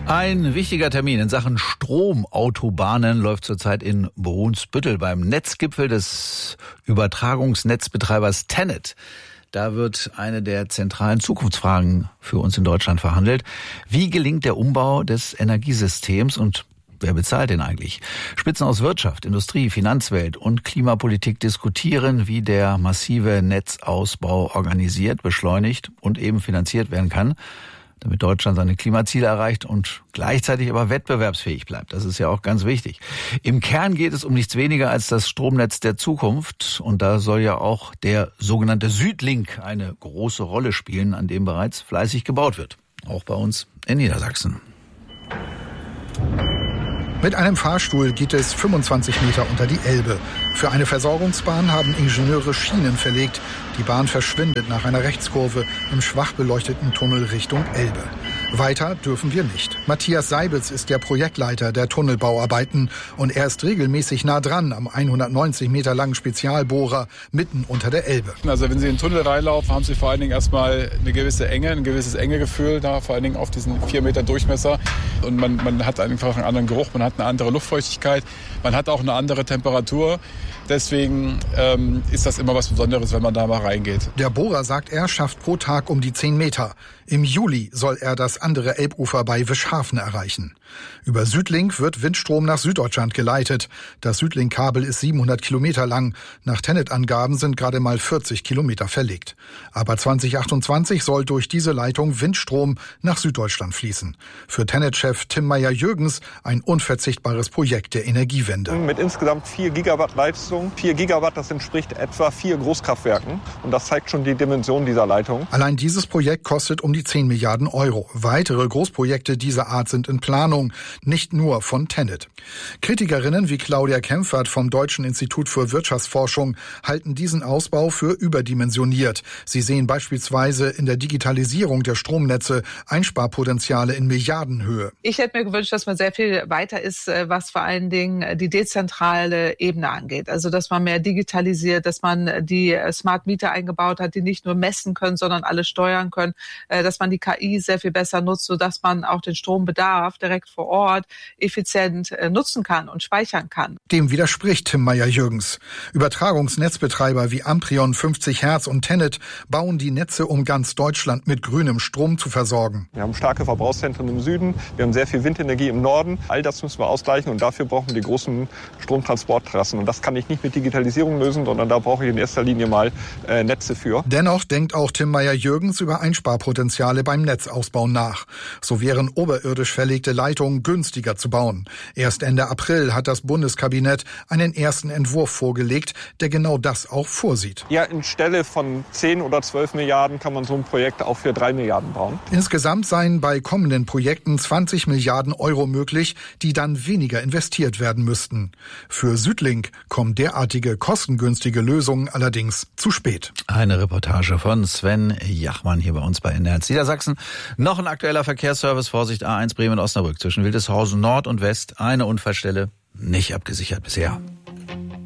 Ein wichtiger Termin in Sachen Stromautobahnen läuft zurzeit in Brunsbüttel beim Netzgipfel des Übertragungsnetzbetreibers TenneT. Da wird eine der zentralen Zukunftsfragen für uns in Deutschland verhandelt. Wie gelingt der Umbau des Energiesystems und wer bezahlt den eigentlich? Spitzen aus Wirtschaft, Industrie, Finanzwelt und Klimapolitik diskutieren, wie der massive Netzausbau organisiert, beschleunigt und eben finanziert werden kann, damit Deutschland seine Klimaziele erreicht und gleichzeitig aber wettbewerbsfähig bleibt. Das ist ja auch ganz wichtig. Im Kern geht es um nichts weniger als das Stromnetz der Zukunft. Und da soll ja auch der sogenannte Südlink eine große Rolle spielen, an dem bereits fleißig gebaut wird. Auch bei uns in Niedersachsen. Mit einem Fahrstuhl geht es 25 Meter unter die Elbe. Für eine Versorgungsbahn haben Ingenieure Schienen verlegt. Die Bahn verschwindet nach einer Rechtskurve im schwach beleuchteten Tunnel Richtung Elbe. Weiter dürfen wir nicht. Matthias Seibitz ist der Projektleiter der Tunnelbauarbeiten und er ist regelmäßig nah dran am 190 Meter langen Spezialbohrer mitten unter der Elbe. Also wenn Sie in den Tunnel reinlaufen, haben Sie vor allen Dingen erstmal eine gewisse Enge, ein gewisses Engegefühl da, vor allen Dingen auf diesen 4 Meter Durchmesser. Und man hat einfach einen anderen Geruch, man hat eine andere Luftfeuchtigkeit, man hat auch eine andere Temperatur. Deswegen ist das immer was Besonderes, wenn man da mal reingeht. Der Bohrer, sagt er, schafft pro Tag um die 10 Meter. Im Juli soll er das andere Elbufer bei Wischhafen erreichen. Über Südlink wird Windstrom nach Süddeutschland geleitet. Das Südlink-Kabel ist 700 Kilometer lang. Nach TenneT-Angaben sind gerade mal 40 Kilometer verlegt. Aber 2028 soll durch diese Leitung Windstrom nach Süddeutschland fließen. Für TenneT-Chef Tim Meyer-Jürgens ein unverzichtbares Projekt der Energiewende. Mit insgesamt 4 Gigawatt Leistung. 4 Gigawatt, das entspricht etwa 4 Großkraftwerken. Und das zeigt schon die Dimension dieser Leitung. Allein dieses Projekt kostet um die 10 Milliarden Euro. Weitere Großprojekte dieser Art sind in Planung, nicht nur von TenneT. Kritikerinnen wie Claudia Kempfert vom Deutschen Institut für Wirtschaftsforschung halten diesen Ausbau für überdimensioniert. Sie sehen beispielsweise in der Digitalisierung der Stromnetze Einsparpotenziale in Milliardenhöhe. Ich hätte mir gewünscht, dass man sehr viel weiter ist, was vor allen Dingen die dezentrale Ebene angeht. Also dass man mehr digitalisiert, dass man die Smart Meter eingebaut hat, die nicht nur messen können, sondern alles steuern können, dass man die KI sehr viel besser nutzt, sodass man auch den Strombedarf direkt vor Ort effizient nutzen kann und speichern kann. Dem widerspricht Tim Meyer-Jürgens. Übertragungsnetzbetreiber wie Amprion, 50 Hertz und TenneT bauen die Netze, um ganz Deutschland mit grünem Strom zu versorgen. Wir haben starke Verbrauchszentren im Süden, wir haben sehr viel Windenergie im Norden. All das müssen wir ausgleichen und dafür brauchen wir die großen Stromtransporttrassen. Und das kann ich nicht mit Digitalisierung lösen, sondern da brauche ich in erster Linie mal Netze für. Dennoch denkt auch Tim Meyer-Jürgens über Einsparpotenziale beim Netzausbau nach. So wären oberirdisch verlegte Leitungen günstiger zu bauen. Erst Ende April hat das Bundeskabinett einen ersten Entwurf vorgelegt, der genau das auch vorsieht. Ja, anstelle von 10 oder 12 Milliarden kann man so ein Projekt auch für 3 Milliarden bauen. Insgesamt seien bei kommenden Projekten 20 Milliarden Euro möglich, die dann weniger investiert werden müssten. Für Südlink kommen derartige kostengünstige Lösungen allerdings zu spät. Eine Reportage von Sven Jachmann hier bei uns bei NDR Niedersachsen. Noch ein aktueller Verkehrsservice. Vorsicht, A1 Bremen-Osnabrück zwischen Wildeshausen Nord und West. Eine Unfallstelle nicht abgesichert bisher.